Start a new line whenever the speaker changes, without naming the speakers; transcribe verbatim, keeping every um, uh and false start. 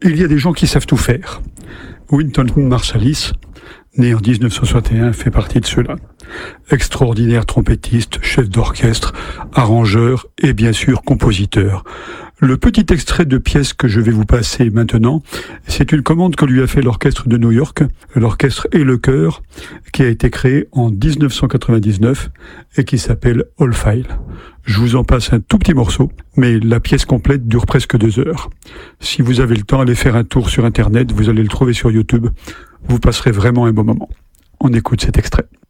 Il y a des gens qui savent tout faire. Wynton Marsalis, né en dix-neuf cent soixante et un, fait partie de ceux-là. Extraordinaire trompettiste, chef d'orchestre, arrangeur et bien sûr compositeur. Le petit extrait de pièce que je vais vous passer maintenant, c'est une commande que lui a fait l'orchestre de New York, l'orchestre et le chœur, qui a été créé en dix-neuf cent quatre-vingt-dix-neuf et qui s'appelle All File. Je vous en passe un tout petit morceau, mais la pièce complète dure presque deux heures. Si vous avez le temps, allez faire un tour sur Internet, vous allez le trouver sur YouTube. Vous passerez vraiment un bon moment. On écoute cet extrait.